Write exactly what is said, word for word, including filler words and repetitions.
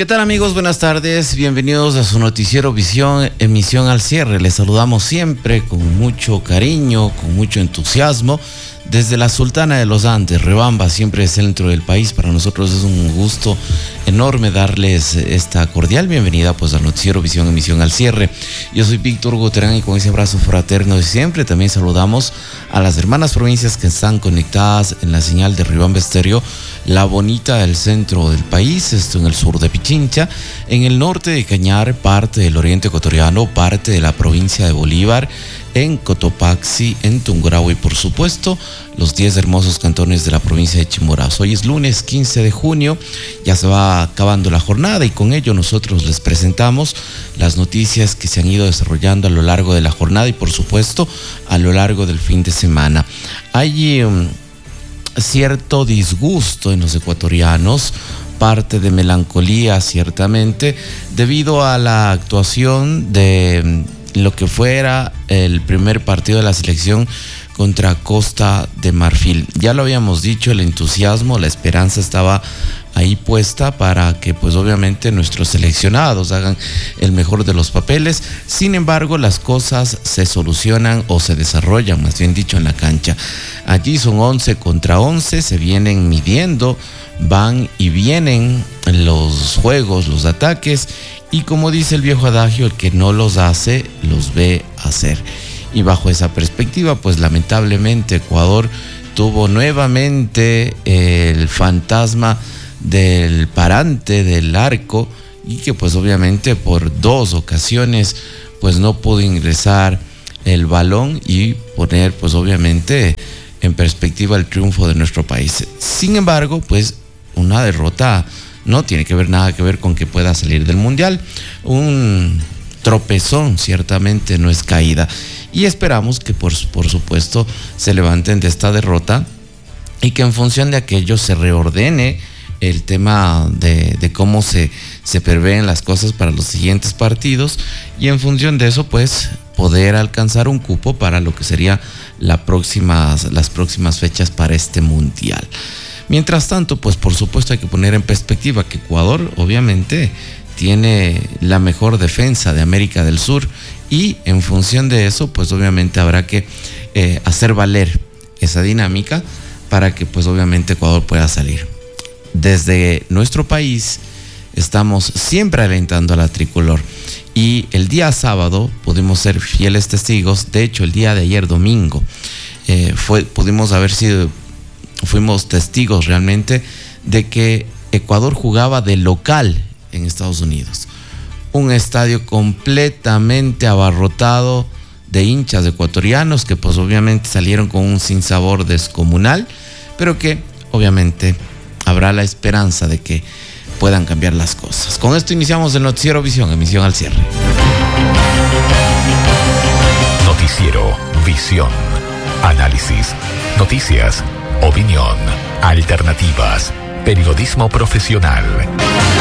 ¿Qué tal, amigos? Buenas tardes, bienvenidos a su noticiero Visión, emisión al cierre. Les saludamos siempre con mucho cariño, con mucho entusiasmo. Desde la Sultana de los Andes, Riobamba, siempre centro del país. Para nosotros es un gusto enorme darles esta cordial bienvenida pues al noticiero Visión, emisión al cierre. Yo soy Víctor Hugo Terán y con ese abrazo fraterno de siempre también saludamos a las hermanas provincias que están conectadas en la señal de Riobamba Estéreo, la bonita del centro del país, esto en el sur de Pichincha, en el norte de Cañar, parte del oriente ecuatoriano, parte de la provincia de Bolívar, en Cotopaxi, en Tungurahua y por supuesto los diez hermosos cantones de la provincia de Chimborazo. Hoy es lunes quince de junio, ya se va acabando la jornada y con ello nosotros les presentamos las noticias que se han ido desarrollando a lo largo de la jornada y por supuesto a lo largo del fin de semana. Hay um, cierto disgusto en los ecuatorianos, parte de melancolía ciertamente, debido a la actuación de lo que fuera el primer partido de la selección contra Costa de Marfil. Ya lo habíamos dicho, el entusiasmo, la esperanza estaba ahí puesta para que pues obviamente nuestros seleccionados hagan el mejor de los papeles. Sin embargo, las cosas se solucionan o se desarrollan, más bien dicho, en la cancha. Allí son once contra once, se vienen midiendo, van y vienen los juegos, los ataques, y como dice el viejo adagio, el que no los hace, los ve hacer. Y bajo esa perspectiva, pues lamentablemente Ecuador tuvo nuevamente el fantasma del parante del arco y que pues obviamente por dos ocasiones pues no pudo ingresar el balón y poner pues obviamente en perspectiva el triunfo de nuestro país. Sin embargo, pues una derrota no tiene que ver nada que ver con que pueda salir del mundial. Un tropezón ciertamente no es caída y esperamos que por, por supuesto se levanten de esta derrota y que en función de aquello se reordene el tema de, de cómo se, se prevén las cosas para los siguientes partidos y en función de eso pues poder alcanzar un cupo para lo que sería la próxima, las próximas fechas para este mundial. Mientras tanto, pues por supuesto hay que poner en perspectiva que Ecuador obviamente tiene la mejor defensa de América del Sur y en función de eso, pues obviamente habrá que eh, hacer valer esa dinámica para que pues obviamente Ecuador pueda salir. Desde nuestro país estamos siempre alentando a la tricolor y el día sábado pudimos ser fieles testigos. De hecho, el día de ayer domingo eh, fue, pudimos haber sido fuimos testigos realmente de que Ecuador jugaba de local en Estados Unidos. Un estadio completamente abarrotado de hinchas ecuatorianos que pues obviamente salieron con un sinsabor descomunal, pero que obviamente habrá la esperanza de que puedan cambiar las cosas. Con esto iniciamos el noticiero Visión, emisión al cierre. Noticiero Visión, análisis, noticias, opinión, alternativas, periodismo profesional.